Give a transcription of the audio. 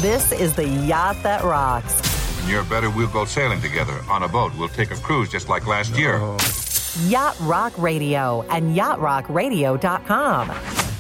This is the yacht that rocks. When you're better, we'll go sailing together on a boat. We'll take a cruise just like last year. Yacht Rock Radio and yachtrockradio.com.